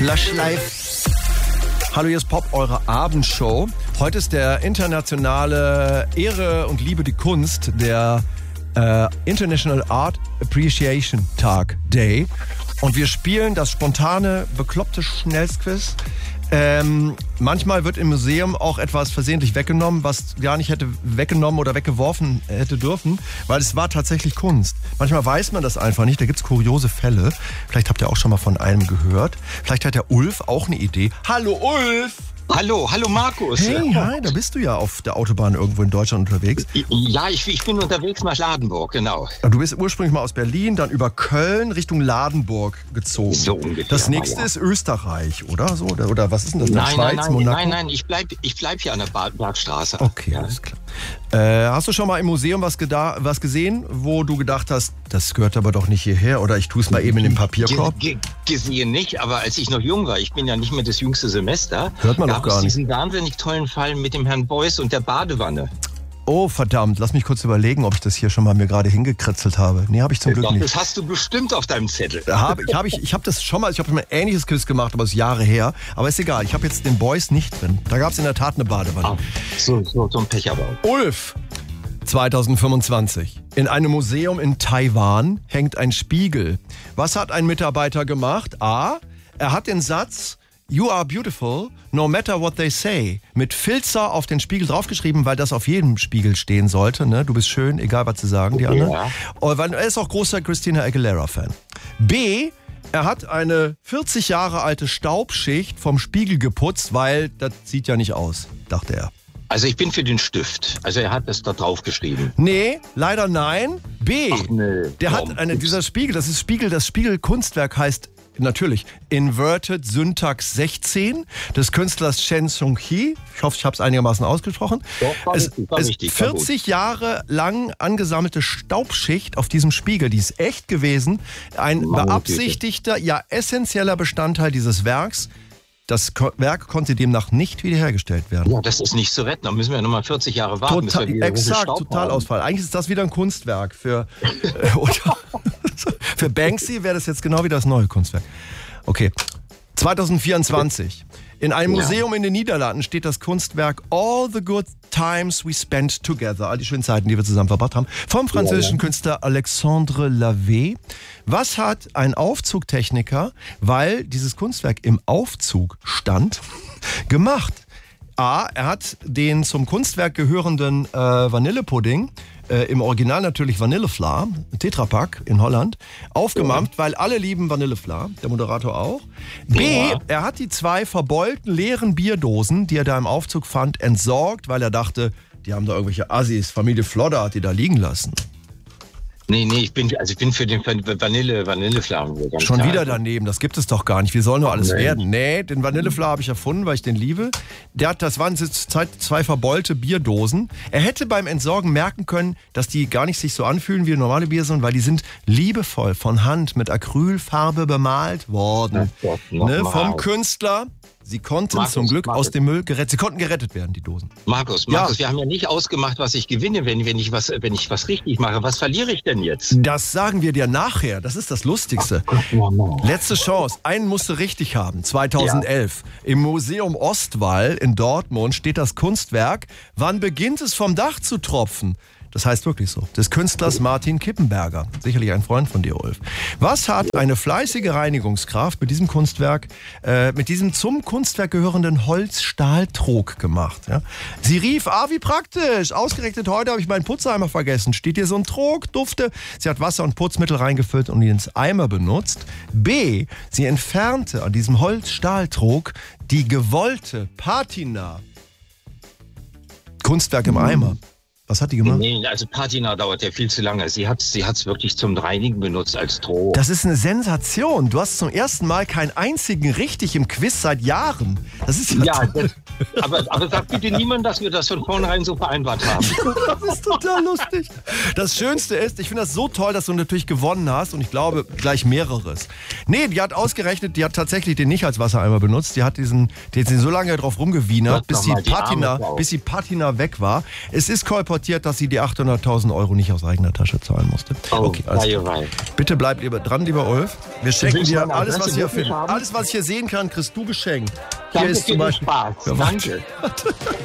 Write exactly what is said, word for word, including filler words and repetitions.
Lush Life. Hallo, hier ist Pop, eure Abendshow. Heute ist der internationale Ehre und Liebe die Kunst, der äh, International Art Appreciation Tag Day. Und wir spielen das spontane, bekloppte Schnellsquiz. Ähm, manchmal wird im Museum auch etwas versehentlich weggenommen, was gar nicht hätte weggenommen oder weggeworfen hätte dürfen, weil es war tatsächlich Kunst. Manchmal weiß man das einfach nicht, da gibt's kuriose Fälle. Vielleicht habt ihr auch schon mal von einem gehört. Vielleicht hat der Ulf auch eine Idee. Hallo Ulf! Hallo, hallo Markus. Hey, hi, da bist du ja auf der Autobahn irgendwo in Deutschland unterwegs. Ja, ich, ich bin unterwegs nach Ladenburg, genau. Du bist ursprünglich mal aus Berlin, dann über Köln Richtung Ladenburg gezogen. So ungefähr. Das nächste ja. ist Österreich, oder? So, oder, oder was ist denn das? Nein, Schweiz, nein, nein, Monaco? nein, nein, ich bleib, ich bleib hier an der Bergstraße. Okay, ja. alles klar. Äh, hast du schon mal im Museum was, geda- was gesehen, wo du gedacht hast, das gehört aber doch nicht hierher, oder ich tue es mal eben in den Papierkorb? Ge- ge- gesehen nicht, aber als ich noch jung war, ich bin ja nicht mehr das jüngste Semester, hört man doch gab gar es nicht. diesen wahnsinnig tollen Fall mit dem Herrn Beuys und der Badewanne. Oh, verdammt, lass mich kurz überlegen, ob ich das hier schon mal mir gerade hingekritzelt habe. Nee, habe ich zum Glück Doch, nicht. das hast du bestimmt auf deinem Zettel. Habe ich, habe ich, ich habe das schon mal, ich habe mal ein ähnliches Quiz gemacht, aber es ist Jahre her. Aber ist egal, ich habe jetzt den Beuys nicht drin. Da gab es in der Tat eine Badewanne. Ah, so, so, so ein Pech aber auch. Ulf, zwanzig fünfundzwanzig. In einem Museum in Taiwan hängt ein Spiegel. Was hat ein Mitarbeiter gemacht? A. Er hat den Satz "You are beautiful, no matter what they say" mit Filzer auf den Spiegel draufgeschrieben, weil das auf jedem Spiegel stehen sollte. Ne? Du bist schön, egal was sie sagen, die anderen. Ja. Und weil er ist auch großer Christina Aguilera-Fan. B. Er hat eine vierzig Jahre alte Staubschicht vom Spiegel geputzt, weil das sieht ja nicht aus, dachte er. Also ich bin für den Stift. Also er hat das da drauf geschrieben. Nee, leider nein. B. Ach, nee. Der Warum? hat eine, dieser Spiegel, das ist Spiegel, das Spiegelkunstwerk heißt natürlich Inverted Syntax sechzehn des Künstlers Chen Sung-hee. Ich hoffe, ich habe es einigermaßen ausgesprochen. Doch, war es richtig, war ist richtig, war gut. vierzig Jahre lang angesammelte Staubschicht auf diesem Spiegel, die ist echt gewesen. Ein Meine beabsichtigter, ja essentieller Bestandteil dieses Werks. Das Ko- Werk konnte demnach nicht wiederhergestellt werden. Ja, das ist nicht zu retten. Da müssen wir nochmal vierzig Jahre warten. bis Total, wir wieder exakt, Staub Totalausfall. Eigentlich ist das wieder ein Kunstwerk. Für, äh, oder, für Banksy wäre das jetzt genau wie das neue Kunstwerk. Okay, zwanzig vierundzwanzig. In einem Ja. Museum in den Niederlanden steht das Kunstwerk All the Good Times We Spent Together, all die schönen Zeiten, die wir zusammen verbracht haben, vom französischen Ja, ja. Künstler Alexandre Lavet. Was hat ein Aufzugtechniker, weil dieses Kunstwerk im Aufzug stand, gemacht? A. Er hat den zum Kunstwerk gehörenden äh, Vanillepudding, äh, im Original natürlich Vanillefla, Tetrapack in Holland, aufgemampft, weil alle lieben Vanillefla, der Moderator auch. B. Ja. Er hat die zwei verbeulten leeren Bierdosen, die er da im Aufzug fand, entsorgt, weil er dachte, die haben da irgendwelche Assis, Familie Flodder hat die da liegen lassen. Nee, nee, ich bin, also ich bin für den Vanille, Vanillefladen. Schon wieder daneben, das gibt es doch gar nicht. Wie soll nur alles Nee. werden? Nee, den Vanillefla habe ich erfunden, weil ich den liebe. Der hat, das waren jetzt zwei, zwei verbeulte Bierdosen. Er hätte beim Entsorgen merken können, dass die gar nicht sich so anfühlen wie normale Bier, sondern weil die sind liebevoll von Hand mit Acrylfarbe bemalt worden. Ach Gott, noch Ne, mal. vom Künstler. Sie konnten Markus, zum Glück Markus. aus dem Müll gerettet. Sie konnten gerettet werden, die Dosen. Markus, Ja. Markus, wir haben ja nicht ausgemacht, was ich gewinne, wenn, wenn, ich was, wenn ich was richtig mache. Was verliere ich denn jetzt? Das sagen wir dir nachher. Das ist das Lustigste. Letzte Chance. Einen musst du richtig haben. zweitausendelf. Im Museum Ostwall in Dortmund steht das Kunstwerk "Wann beginnt es vom Dach zu tropfen?" Das heißt wirklich so. Des Künstlers Martin Kippenberger. Sicherlich ein Freund von dir, Ulf. Was hat eine fleißige Reinigungskraft mit diesem Kunstwerk, äh, mit diesem zum Kunstwerk gehörenden Holzstahltrog gemacht? Ja? Sie rief, ah, wie praktisch. Ausgerechnet heute habe ich meinen Putzeimer vergessen. Steht hier so ein Trog, dufte. Sie hat Wasser und Putzmittel reingefüllt und ihn ins Eimer benutzt. B. Sie entfernte an diesem Holzstahltrog die gewollte Patina. Kunstwerk im Eimer. Was hat die gemacht? Nee, also Patina dauert ja viel zu lange. Sie hat sie hat's wirklich zum Reinigen benutzt als Stroh. Das ist eine Sensation. Du hast zum ersten Mal keinen einzigen richtig im Quiz seit Jahren. Das ist ja, Ja, toll. das, aber, aber sag bitte niemand, dass wir das von vornherein so vereinbart haben. Das ist total lustig. Das Schönste ist, ich finde das so toll, dass du natürlich gewonnen hast und ich glaube gleich mehreres. Nee, die hat ausgerechnet, die hat tatsächlich den nicht als Wassereimer benutzt. Die hat diesen, die hat sie so lange drauf rumgewienert, bis die Gott, nochmal, die Patina, arme Frau. bis die Patina weg war. Es ist kolportiert konstatiert, dass sie die achthunderttausend Euro nicht aus eigener Tasche zahlen musste. Oh, okay, alles wei, klar. wei. Bitte bleib lieber dran, lieber Ulf. Wir schenken willst dir meine alles, was Adresse ich hier wirklich finde. haben? Alles, was ich hier sehen kann, kriegst du geschenkt. Hier Danke ist für zum den Beispiel. Spaß. Ja, warte. Danke.